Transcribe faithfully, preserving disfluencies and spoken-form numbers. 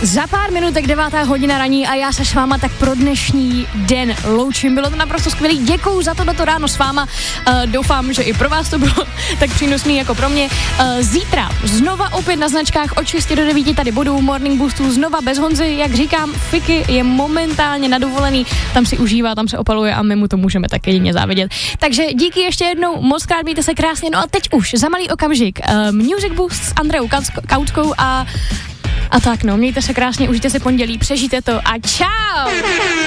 Za pár minutek devátá hodina raní a já se s váma tak pro dnešní den loučím. Bylo to naprosto skvělý. Děkuju za tohleto ráno s váma. Uh, doufám, že i pro vás to bylo tak přínosný jako pro mě. Uh, zítra znova opět na značkách od šesti do devíti tady budu. Morning Boostu znova bez Honzy. Jak říkám, Fiky je momentálně na dovolený. Tam si užívá, tam se opaluje a my mu to můžeme tak jedině závidět. Takže díky ještě jednou. Moc krát, mějte se krásně. No a teď už za malý okamžik uh, Music Boost s Andreou Kautskou a A tak no, mějte se krásně, užijte si pondělí, přežijte to a čau!